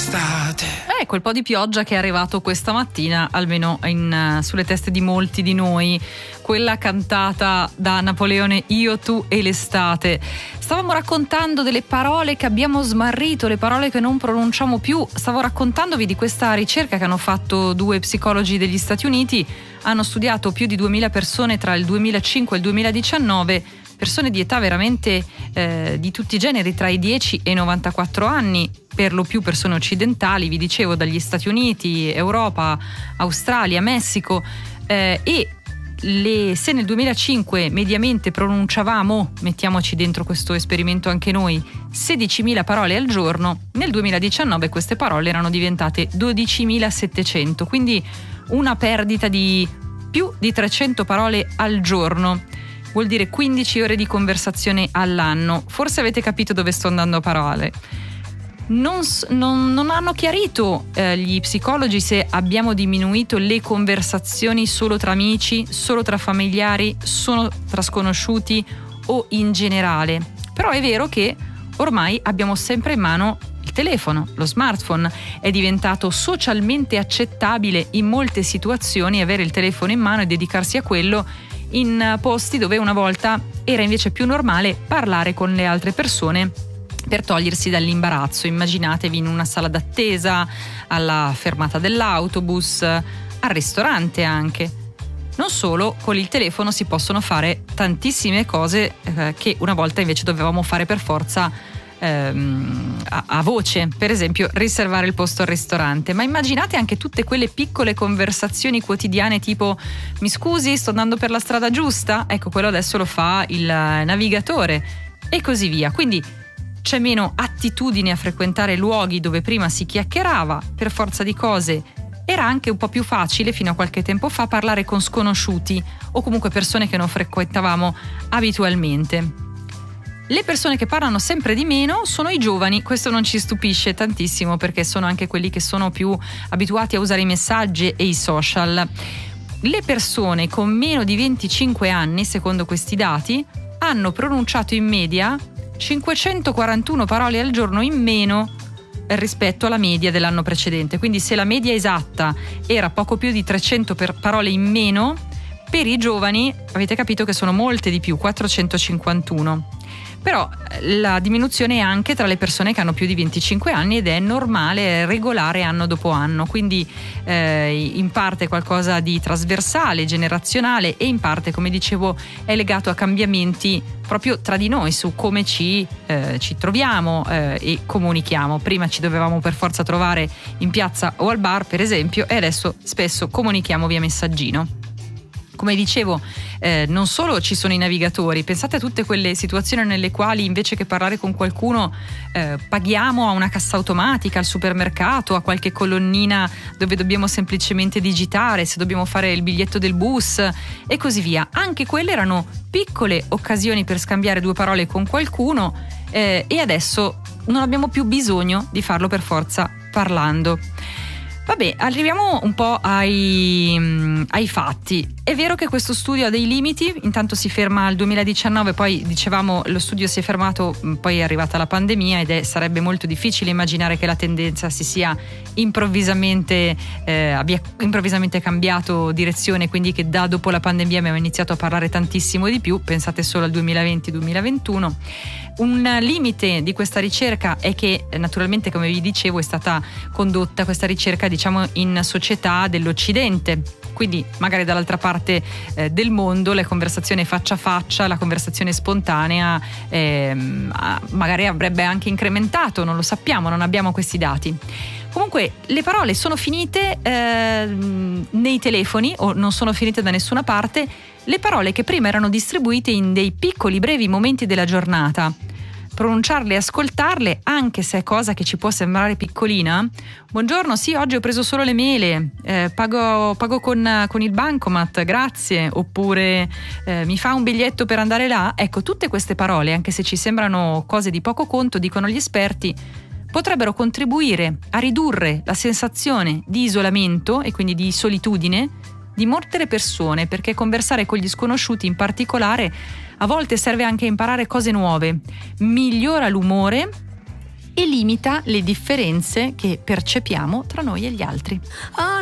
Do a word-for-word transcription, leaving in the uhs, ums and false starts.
l'estate. Ecco il po' di pioggia che è arrivato questa mattina, almeno in, uh, sulle teste di molti di noi, quella cantata da Napoleone, Io, tu e l'estate. Stavamo raccontando delle parole che abbiamo smarrito, le parole che non pronunciamo più. Stavo raccontandovi di questa ricerca che hanno fatto due psicologi degli Stati Uniti. Hanno studiato più di duemila persone tra il duemilacinque e il duemiladiciannove, persone di età veramente eh, di tutti i generi, tra i dieci e i novantaquattro anni, per lo più persone occidentali, vi dicevo, dagli Stati Uniti, Europa, Australia, Messico, eh, e le, se nel duemilacinque mediamente pronunciavamo, mettiamoci dentro questo esperimento anche noi, sedicimila parole al giorno, nel duemiladiciannove queste parole erano diventate dodicimilasettecento, quindi una perdita di più di trecento parole al giorno. Vuol dire quindici ore di conversazione all'anno. Forse avete capito dove sto andando a parole. Non, non, non hanno chiarito eh, gli psicologi se abbiamo diminuito le conversazioni solo tra amici, solo tra familiari, solo tra sconosciuti o in generale. Però è vero che ormai abbiamo sempre in mano il telefono, lo smartphone. È diventato socialmente accettabile in molte situazioni avere il telefono in mano e dedicarsi a quello, in posti dove una volta era invece più normale parlare con le altre persone per togliersi dall'imbarazzo. Immaginatevi in una sala d'attesa, alla fermata dell'autobus, al ristorante anche. Non solo, con il telefono si possono fare tantissime cose eh, che una volta invece dovevamo fare per forza A, a voce, per esempio riservare il posto al ristorante. Ma immaginate anche tutte quelle piccole conversazioni quotidiane tipo: mi scusi, sto andando per la strada giusta? Ecco, quello adesso lo fa il navigatore e così via. Quindi c'è meno attitudine a frequentare luoghi dove prima si chiacchierava. Per forza di cose era anche un po' più facile fino a qualche tempo fa parlare con sconosciuti o comunque persone che non frequentavamo abitualmente. Le persone che parlano sempre di meno sono i giovani. Questo non ci stupisce tantissimo, perché sono anche quelli che sono più abituati a usare i messaggi e i social. Le persone con meno di venticinque anni, secondo questi dati, hanno pronunciato in media cinquecentoquarantuno parole al giorno in meno rispetto alla media dell'anno precedente. Quindi se la media esatta era poco più di trecento per parole in meno, per i giovani avete capito che sono molte di più, quattrocentocinquantuno. Però la diminuzione è anche tra le persone che hanno più di venticinque anni ed è normale, è regolare anno dopo anno, quindi eh, in parte qualcosa di trasversale, generazionale, e in parte, come dicevo, è legato a cambiamenti proprio tra di noi su come ci, eh, ci troviamo eh, e comunichiamo. Prima ci dovevamo per forza trovare in piazza o al bar, per esempio, e adesso spesso comunichiamo via messaggino. Come dicevo, eh, non solo ci sono i navigatori, pensate a tutte quelle situazioni nelle quali invece che parlare con qualcuno eh, paghiamo a una cassa automatica, al supermercato, a qualche colonnina dove dobbiamo semplicemente digitare, se dobbiamo fare il biglietto del bus e così via. Anche quelle erano piccole occasioni per scambiare due parole con qualcuno eh, e adesso non abbiamo più bisogno di farlo per forza parlando. Vabbè, arriviamo un po' ai, ai fatti. È vero che questo studio ha dei limiti, intanto si ferma al duemiladiciannove, poi dicevamo lo studio si è fermato, poi è arrivata la pandemia ed è, sarebbe molto difficile immaginare che la tendenza si sia improvvisamente, eh, abbia improvvisamente cambiato direzione, quindi che da dopo la pandemia abbiamo iniziato a parlare tantissimo di più, pensate solo al duemilaventi duemilaventuno. Un limite di questa ricerca è che naturalmente, come vi dicevo, è stata condotta questa ricerca diciamo in società dell'Occidente, quindi magari dall'altra parte eh, del mondo la conversazione faccia a faccia, la conversazione spontanea eh, magari avrebbe anche incrementato, non lo sappiamo, non abbiamo questi dati. Comunque le parole sono finite eh, nei telefoni o non sono finite da nessuna parte, le parole che prima erano distribuite in dei piccoli brevi momenti della giornata. Pronunciarle e ascoltarle, anche se è cosa che ci può sembrare piccolina. Buongiorno, sì, oggi ho preso solo le mele, eh, pago, pago con, con il bancomat, grazie, oppure eh, mi fa un biglietto per andare là. Ecco, tutte queste parole, anche se ci sembrano cose di poco conto, dicono gli esperti, potrebbero contribuire a ridurre la sensazione di isolamento e quindi di solitudine di molte persone, perché conversare con gli sconosciuti in particolare a volte serve anche a imparare cose nuove, migliora l'umore e limita le differenze che percepiamo tra noi e gli altri.